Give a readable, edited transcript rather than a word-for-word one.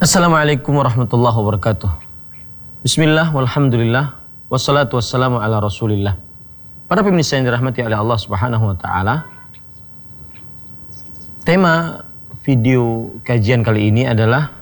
Assalamualaikum warahmatullahi wabarakatuh. Bismillah, walhamdulillah, wassalatu wassalamu ala rasulillah. Para pemirsa yang dirahmati oleh Allah subhanahu wa ta'ala, tema video kajian kali ini adalah